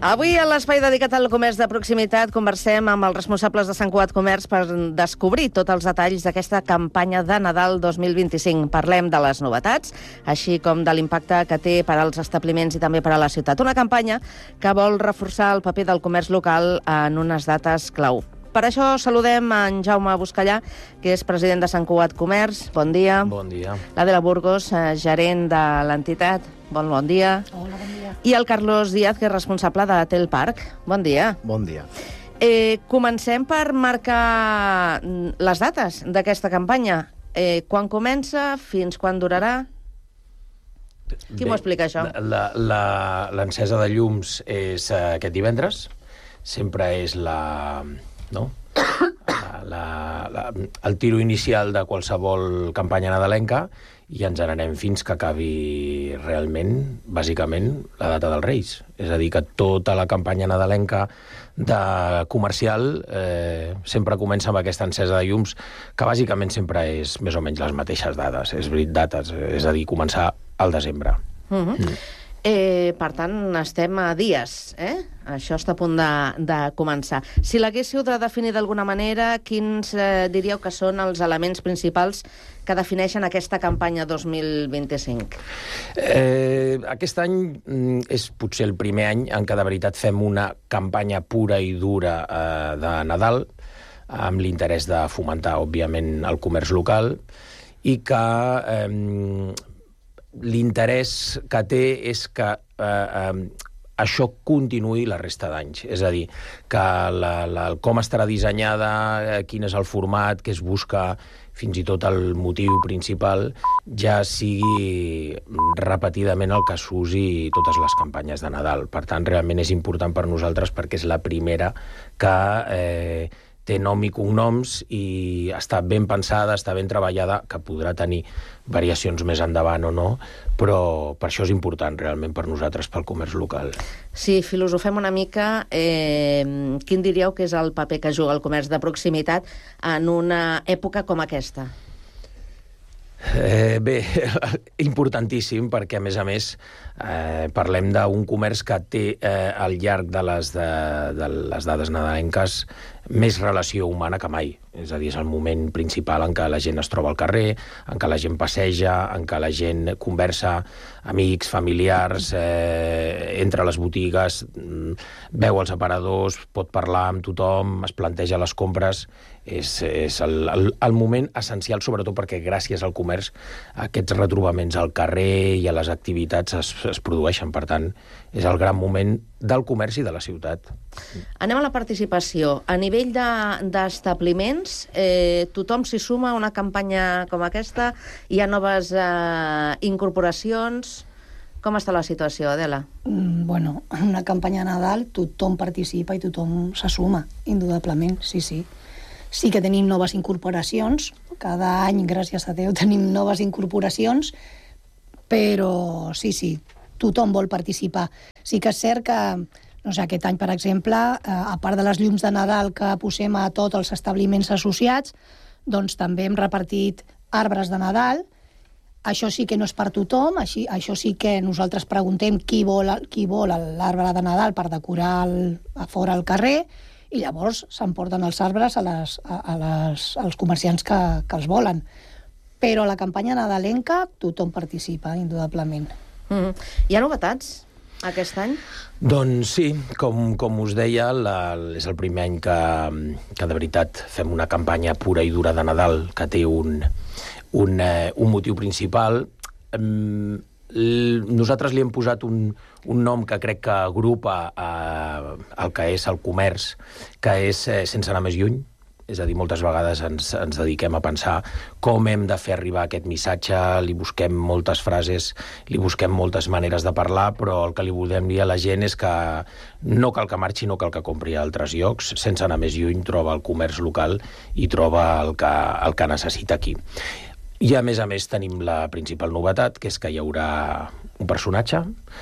Avui, a l'espai dedicat al comerç de proximitat, conversem amb els responsables de Sant Cugat Comerç per descobrir tots els detalls d'aquesta campanya de Nadal 2025. Parlem de les novetats, així com de l'impacte que té per als establiments i també per a la ciutat. Una campanya que vol reforçar el paper del comerç local en unes dates clau. Per això saludem en Jaume Buscallà, que és president de Sant Cugat Comerç. Bon dia. Bon dia. L'Adela Burgos, gerent de l'entitat. Bon dia. Hola, bon dia. I el Carlos Díaz, que és responsable de Tel Parc. Bon dia. Bon dia. Comencem per marcar les dates d'aquesta campanya. Quan comença? Fins quan durarà? Qui m'ho explica, això? L'encesa de llums és aquest divendres. Sempre és el tiro inicial de qualsevol campanya nadalenca i ens n'anem fins que acabi realment, bàsicament, la data dels Reis. És a dir, que tota la campanya nadalenca comercial sempre comença amb aquesta encesa de llums, que bàsicament sempre és més o menys les mateixes dates, és a dir, començar al desembre. Per tant, estem a dies, Això està a punt de començar. Si l'haguéssiu de definir d'alguna manera, quins diríeu que són els elements principals que defineixen aquesta campanya 2025? Aquest any és potser el primer any en què de veritat fem una campanya pura i dura de Nadal, amb l'interès de fomentar, òbviament, el comerç local, i que l'interès que té és que això continuï la resta d'anys. És a dir, que com estarà dissenyada, quin és el format que es busca, fins i tot el motiu principal, ja sigui repetidament el que s'usi totes les campanyes de Nadal. Per tant, realment és important per nosaltres perquè és la primera que té nom i cognoms i està ben pensada, està ben treballada, que podrà tenir variacions més endavant o no, però per això és important realment per nosaltres, pel comerç local. Si filosofem una mica, quin diríeu que és el paper que juga el comerç de proximitat en una època com aquesta? Bé, importantíssim, perquè, a més, parlem d'un comerç que té al llarg de les dades nadalenques més relació humana que mai. És a dir, és el moment principal en què la gent es troba al carrer, en què la gent passeja, en què la gent conversa, amics, familiars, entra a les botigues, veu els aparadors, pot parlar amb tothom, es planteja les compres. És el moment essencial, sobretot perquè gràcies al comerç aquests retrobaments al carrer i a les activitats es produeixen. Per tant, és el gran moment del comerç i de la ciutat. Anem a la participació. A nivell d'establiments, tothom s'hi suma a una campanya com aquesta? Hi ha noves incorporacions? Com està la situació, Adela? Bueno, en una campanya de Nadal tothom participa i tothom se suma, indudablement, sí. Sí que tenim noves incorporacions, cada any, gràcies a Déu, tenim noves incorporacions, però sí, tothom vol participar. Sí que és cert que, no sé, aquest any, per exemple, a part de les llums de Nadal que posem a tots els establiments associats, doncs també hem repartit arbres de Nadal. Això sí que no és per tothom, això sí que nosaltres preguntem qui vol l'arbre de Nadal per decorar a fora al carrer, i llavors s'emporten els arbres als comerciants que els volen. Però a la campanya nadalenca tothom participa, indudablement. Hi ha novetats aquest any? Doncs sí, com us deia, és el primer any que de veritat fem una campanya pura i dura de Nadal que té un motiu principal. Nosaltres li hem posat un nom que crec que agrupa el que és el comerç, que és sense anar més lluny. És a dir, moltes vegades ens dediquem a pensar com hem de fer arribar aquest missatge, li busquem moltes frases, li busquem moltes maneres de parlar, però el que li volem dir a la gent és que no cal que marxi, no cal que compri a altres llocs, sense anar més lluny troba el comerç local i troba el que necessita aquí. I, a més, tenim la principal novetat, que és que hi haurà un personatge,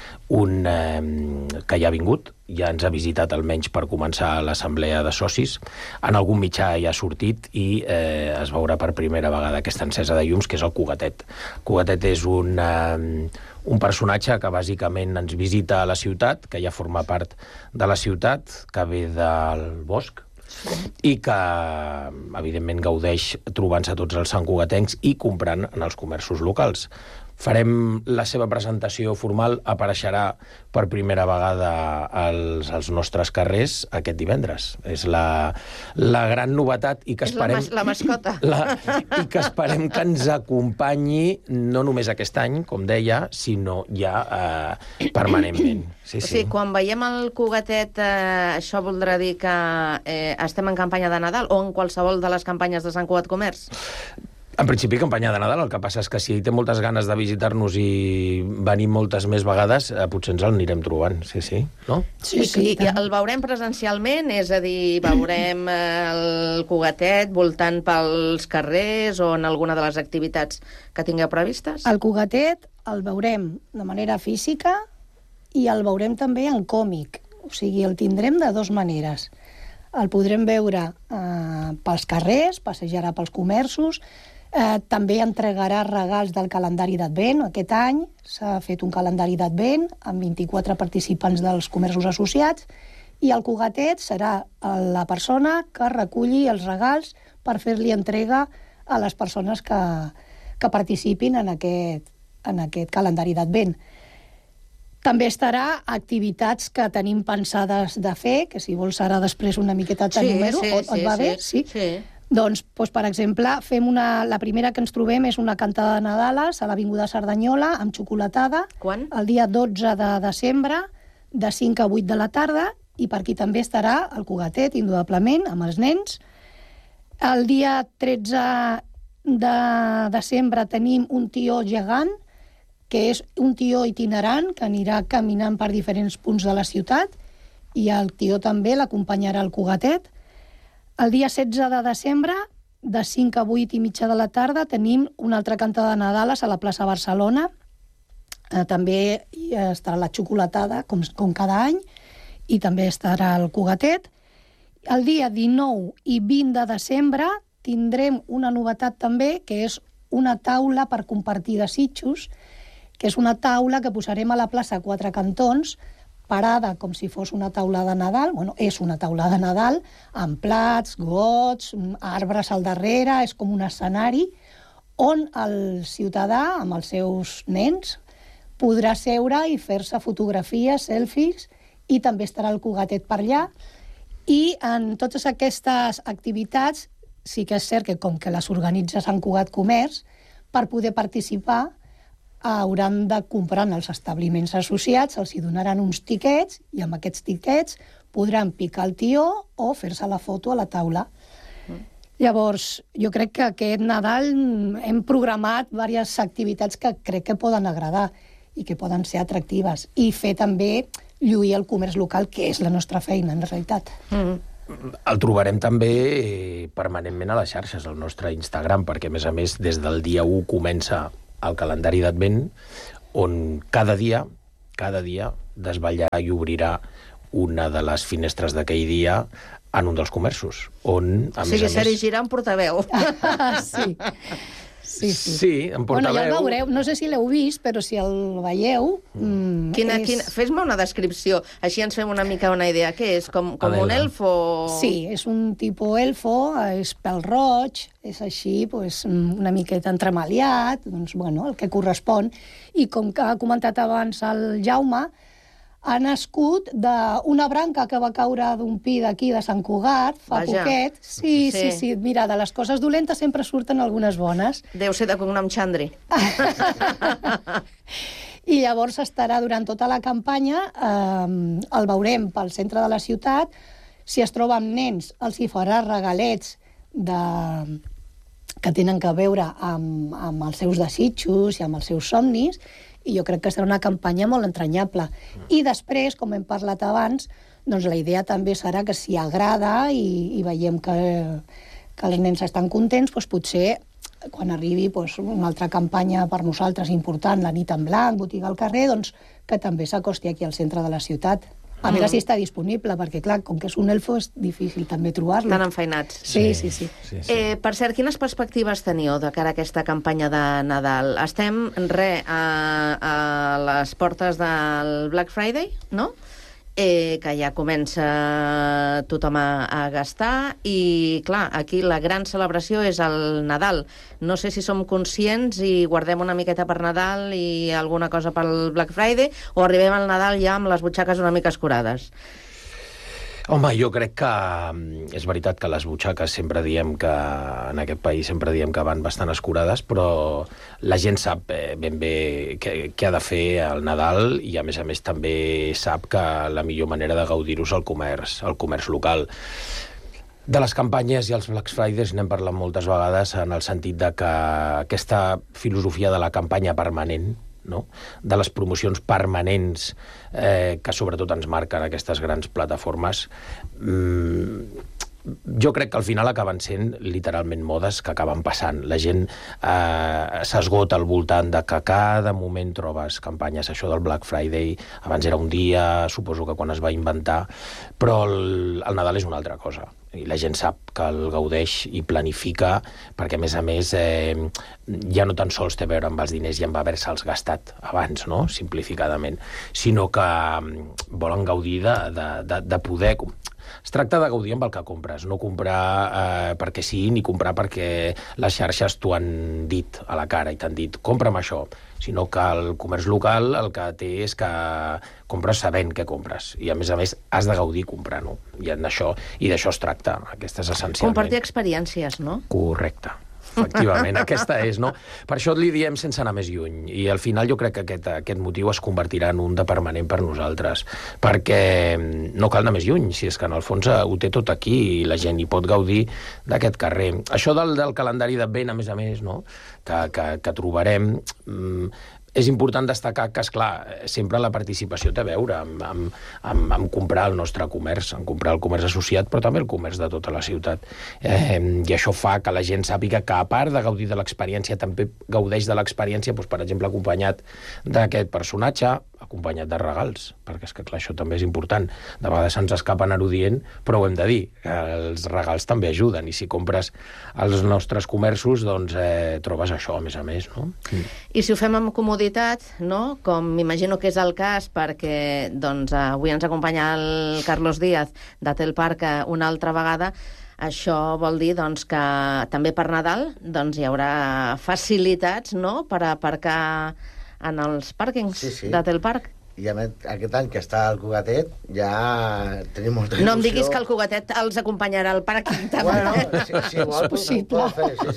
que ja ha vingut, ja ens ha visitat almenys per començar l'assemblea de socis. En algun mitjà ja ha sortit i es veurà per primera vegada aquesta encesa de llums, que és el Cugatet. Cugatet és un un personatge que bàsicament ens visita a la ciutat, que ja forma part de la ciutat, que ve del bosc, i que, evidentment, gaudeix trobant-se tots els santcugatencs i comprant en els comerços locals. Farem la seva presentació formal, apareixerà per primera vegada als nostres carrers aquest divendres. És la gran novetat i que esperem... És la mascota. I que esperem que ens acompanyi no només aquest any, com deia, sinó ja permanentment. Sí, o sigui, quan veiem el Cugatet, això voldrà dir que estem en campanya de Nadal o en qualsevol de les campanyes de Sant Cugat Comerç? En principi, campanya de Nadal. El que passa és que si té moltes ganes de visitar-nos i venir moltes més vegades, potser ens el anirem trobant, sí, no? Sí. I el veurem presencialment? És a dir, veurem el Cugatet voltant pels carrers o en alguna de les activitats que tingueu previstes? El Cugatet el veurem de manera física i el veurem també en còmic. O sigui, el tindrem de dues maneres. El podrem veure pels carrers, passejarà pels comerços. També entregarà regals del calendari d'Advent. Aquest any s'ha fet un calendari d'Advent amb 24 participants dels comerços associats i el Cugatet serà la persona que reculli els regals per fer-li entrega a les persones que participin en aquest calendari d'Advent. També estarà activitats que tenim pensades de fer, que si vols ara després una miqueta t'enumero, et va bé? Sí. Doncs, per exemple, fem la primera que ens trobem és una cantada de Nadales a l'Avinguda Cerdanyola amb xocolatada. Quan? El dia 12 de desembre, de 5 a 8 de la tarda, i per aquí també estarà el Cugatet, indudablement, amb els nens. El dia 13 de desembre tenim un tió gegant, que és un tió itinerant que anirà caminant per diferents punts de la ciutat, i el tió també l'acompanyarà al Cugatet. El dia 16 de desembre, de 5 a 8 i mitja de la tarda, tenim una altra cantada de Nadales a la plaça Barcelona. També estarà la xocolatada, com cada any, i també estarà el Cugatet. El dia 19 i 20 de desembre tindrem una novetat també, que és una taula per compartir desitjos, que és una taula que posarem a la plaça Quatre Cantons, parada com si fos una taula de Nadal. Bueno, és una taula de Nadal, amb plats, gots, arbres al darrere, és com un escenari, on el ciutadà, amb els seus nens, podrà seure i fer-se fotografies, selfies, i també estarà el Cugatet per allà. I en totes aquestes activitats, sí que és cert que com que les organitza Sant Cugat Comerç, per poder participar hauran de comprar en els establiments associats, els hi donaran uns tiquets i amb aquests tiquets podran picar el tió o fer-se la foto a la taula. Llavors, jo crec que aquest Nadal hem programat diverses activitats que crec que poden agradar i que poden ser atractives i fer també lluir el comerç local, que és la nostra feina, en realitat. El trobarem també permanentment a les xarxes, al nostre Instagram, perquè, a més, des del dia 1 comença el calendari d'Advent, on cada dia desvetllarà i obrirà una de les finestres d'aquell dia en un dels comerços, on, a més a més... s'erigirà un portaveu. Sí. Sí, en portaveu. Bueno, ja el veureu. No sé si l'heu vist, però si el veieu... Fes-me una descripció. Així ens fem una mica una idea. Què és? Com un elfo? Sí, és un tipus elfo, és pèl roig, és així, una miqueta entremaliat, doncs, bueno, el que correspon. I com que ha comentat abans el Jaume, ha nascut d'una branca que va caure d'un pi d'aquí, de Sant Cugat, fa poquet. Sí. Mira, de les coses dolentes sempre surten algunes bones. Deu ser de cognom Xandri. I llavors estarà durant tota la campanya, el veurem pel centre de la ciutat. Si es troba amb nens, els hi farà regalets que tenen a veure amb els seus desitjos i amb els seus somnis, i jo crec que serà una campanya molt entranyable. I després, com hem parlat abans, doncs la idea també serà que si agrada i veiem que els nens estan contents, doncs potser quan arribi una altra campanya per nosaltres important, la nit en blanc, botiga al carrer, doncs que també s'acosti aquí al centre de la ciutat. A veure si està disponible, perquè, clar, com que és un elfo, és difícil també trobar-lo. Tan enfeinats. Sí. Per cert, quines perspectives teniu de cara a aquesta campanya de Nadal? Estem, a les portes del Black Friday, no?, que ja comença tothom a gastar i, clar, aquí la gran celebració és el Nadal. No sé si som conscients i guardem una miqueta per Nadal i alguna cosa pel Black Friday o arribem al Nadal ja amb les butxaques una mica escurades. Home, jo crec que és veritat que les butxaques sempre diem que, en aquest país sempre diem que van bastant escurades, però la gent sap ben bé què ha de fer al Nadal i, a més també sap que la millor manera de gaudir-ho és el comerç local. De les campanyes i els Black Fridays n'hem parlat moltes vegades en el sentit de que aquesta filosofia de la campanya permanent, no?, de les promocions permanents que sobretot ens marquen aquestes grans plataformes, jo crec que al final acaben sent literalment modes que acaben passant. La gent s'esgota al voltant de que cada moment trobes campanyes. Això del Black Friday abans era un dia, suposo que quan es va inventar, però el Nadal és una altra cosa. I la gent sap que el gaudeix i planifica, perquè, a més, ja no tan sols té a veure amb els diners i amb haver-se'ls gastat abans, no?, simplificadament, sinó que volen gaudir de poder... Es tracta de gaudir amb el que compres, no comprar perquè sí, ni comprar perquè les xarxes t'ho han dit a la cara i t'han dit compra'm això, sinó que el comerç local el que té és que compres sabent què compres i, a més, has de gaudir comprant-ho. I d'això es tracta, aquesta és essencialment. Compartir experiències, no? Correcte. Efectivament, aquesta és, no? Per això li diem sense anar més lluny. I al final jo crec que aquest motiu es convertirà en un de permanent per nosaltres, perquè no cal anar més lluny, si és que en el fons ho té tot aquí i la gent hi pot gaudir d'aquest carrer. Això del calendari d'Advent, a més, no?, que trobarem... És important destacar que, esclar, sempre la participació té a veure amb comprar el nostre comerç, amb comprar el comerç associat, però també el comerç de tota la ciutat. I això fa que la gent sàpiga que, a part de gaudir de l'experiència, també gaudeix de l'experiència, doncs, per exemple, acompanyat d'aquest personatge, acompanyat de regals, perquè és que, clar, això també és important. De vegades se'ns escapa anar-ho dient, però ho hem de dir, que els regals també ajuden, i si compres als nostres comerços, doncs trobes això, a més, no? I si ho fem amb comoditat, no?, com m'imagino que és el cas, perquè doncs, avui ens acompanya el Carlos Díaz de Telparc una altra vegada, això vol dir doncs, que també per Nadal doncs, hi haurà facilitats, no?, per aparcar en els pàrquings de Telparc. I aquest any que està el Cugatet ja tenim molta il·lusió. No em diguis que el Cugatet els acompanyarà al pàrquing també. Bueno, si vol, possible.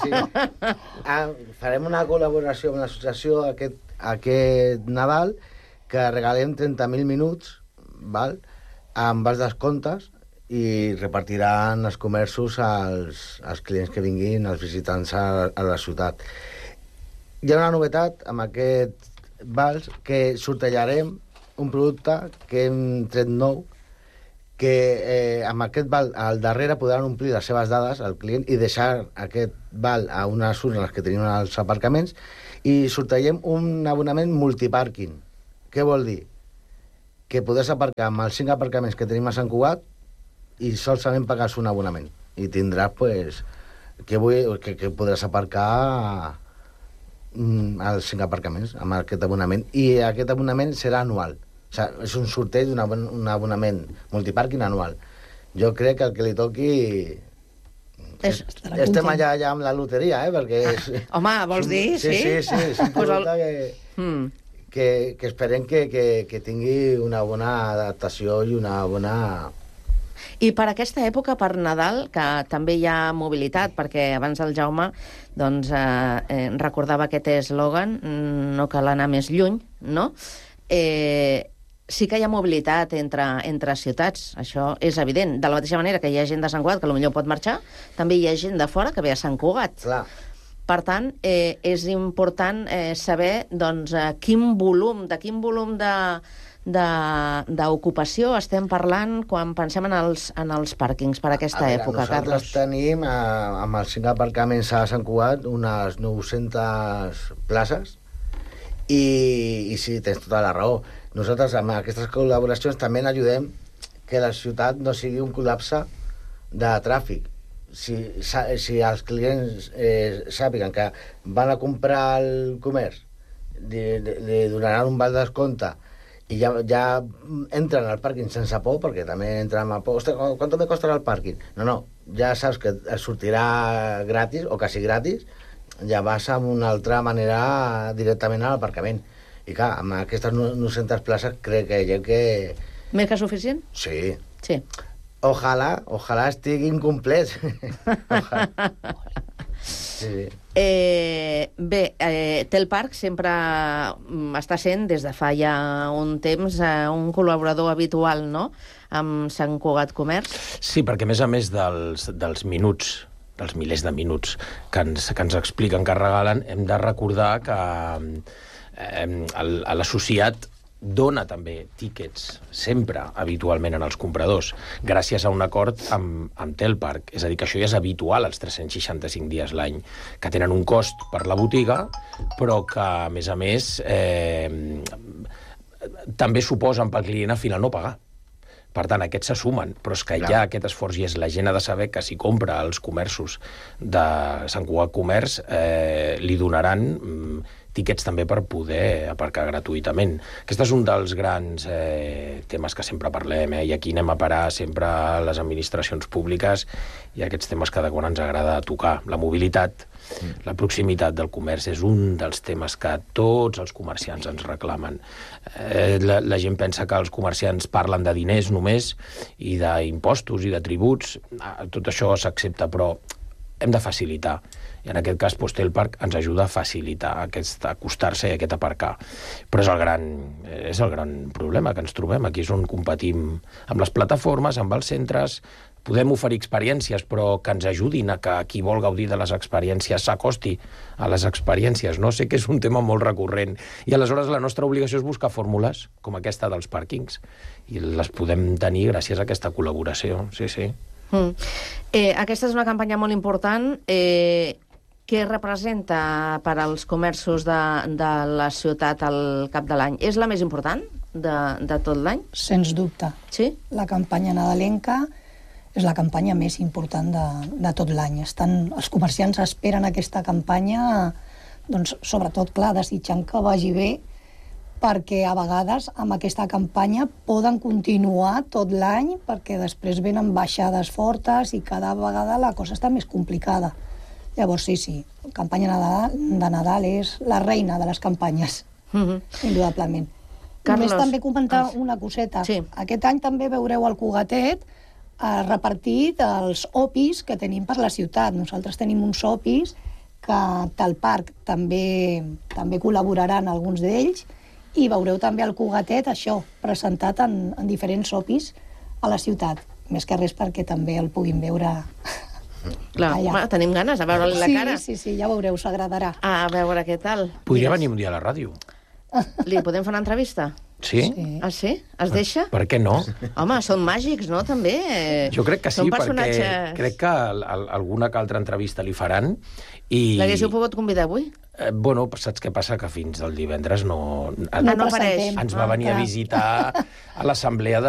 Farem una col·laboració amb l'associació aquest Nadal que regalem 30.000 minuts, val, amb els descomptes i repartiran els comerços als clients que vinguin, als visitants a la ciutat. Hi ha una novetat amb aquest vals que sortejarem un producte que hem tret nou, que amb aquest val al darrere podran omplir les seves dades al client i deixar aquest val a unes urnes que tenim als aparcaments i sortegem un abonament multipàrquing. Què vol dir? Que podràs aparcar amb els 5 aparcaments que tenim a Sant Cugat i solament pagar un abonament. I tindràs, pues, que podràs aparcar als 5 aparcaments amb aquest abonament. I aquest abonament serà anual. O sigui, és un sorteig d'un abonament multipàrquing anual. Jo crec que el que li toqui... Estem allà amb la loteria, perquè... Home, vols dir? Sí, és un producte que esperem que tingui una bona adaptació i una bona... I per aquesta època, per Nadal, que també hi ha mobilitat, perquè abans el Jaume doncs, recordava aquest eslògan, no cal anar més lluny, no? Sí que hi ha mobilitat entre ciutats, això és evident. De la mateixa manera que hi ha gent de Sant Cugat que potser pot marxar, també hi ha gent de fora que ve a Sant Cugat. Clar. Per tant, és important saber doncs, de quin volum d'ocupació estem parlant quan pensem en els pàrquings per aquesta època, Carlos. Nosaltres tenim, amb els 5 aparcaments a Sant Cugat, unes 900 places i sí, tens tota la raó. nosaltres amb aquestes col·laboracions també ajudem que la ciutat no sigui un col·lapse de tràfic. Si els clients sàpiguen que van a comprar al comerç, li donaran un val de descompte i ja entren al pàrquing sense por, perquè també entren amb por. Ostres, ¿cuánto me costarà el pàrquing? No, ja saps que et sortirà gratis, o quasi gratis, ja vas amb una altra manera directament a l'aparcament. I clar, amb aquestes 900 places crec que hi ha que... Més que suficient? Sí. Sí. Ojalà estiguin complets. Sí. Bé, Tel Parc sempre està sent, des de fa ja un temps, un col·laborador habitual, no?, amb Sant Cugat Comerç. Sí, perquè a més dels minuts, dels milers de minuts que ens expliquen, que regalen, hem de recordar que l'associat dona també tíquets sempre, habitualment, en els compradors, gràcies a un acord amb Tel Parc. És a dir, que això ja és habitual els 365 dies l'any, que tenen un cost per la botiga, però que, a més, també suposen pel client al final no pagar. Per tant, aquests se sumen, però és que hi ha aquest esforç i és la gent ha de saber que si compra als comerços de Sant Cugat Comerç li donaran tíquets també per poder aparcar gratuïtament. Aquest és un dels grans temes que sempre parlem, i aquí anem a parar sempre a les administracions públiques i aquests temes cada quan ens agrada tocar. La mobilitat, la proximitat del comerç és un dels temes que tots els comerciants ens reclamen. La gent pensa que els comerciants parlen de diners només i d'impostos i de tributs. Tot això s'accepta, però hem de facilitar. I en aquest cas, Tel Parc ens ajuda a facilitar acostar-se i aquest aparcar. Però és el gran problema que ens trobem. Aquí és on competim amb les plataformes, amb els centres. Podem oferir experiències, però que ens ajudin a que qui vol gaudir de les experiències s'acosti a les experiències. No sé que és un tema molt recurrent. I aleshores la nostra obligació és buscar fórmules com aquesta dels pàrquings. I les podem tenir gràcies a aquesta col·laboració. Sí, sí. Aquesta és una campanya molt important. Què representa per als comerços de la ciutat al cap de l'any? És la més important de tot l'any? Sens dubte. Sí? La campanya nadalenca és la campanya més important de tot l'any. Els comerciants esperen aquesta campanya, doncs, sobretot, clar, desitjant que vagi bé, perquè a vegades amb aquesta campanya poden continuar tot l'any, perquè després venen baixades fortes i cada vegada la cosa està més complicada. Llavors, sí, la campanya de Nadal és la reina de les campanyes, indudablement. Només també comentar una coseta. Sí. Aquest any també veureu al Cugatet repartit els opis que tenim per la ciutat. Nosaltres tenim uns opis que Tel Parc també col·laboraran alguns d'ells, i veureu també al Cugatet això, presentat en diferents opis a la ciutat. Més que res perquè també el puguin veure Clar, allà. Tenim ganes de veure-li la cara. Sí, ja veureu, us agradarà. A veure què tal. Podria venir un dia a la ràdio. Li podem fer una entrevista? Sí? Ah, sí? Es deixa? Per què no? Home, són màgics, no, també? Jo crec que sí, Són perquè personatges... crec que alguna que altra entrevista li faran. L'haguéssiu pogut convidar avui? Bueno, saps què passa? Que fins al divendres no apareix. ens va venir a visitar a l'assemblea de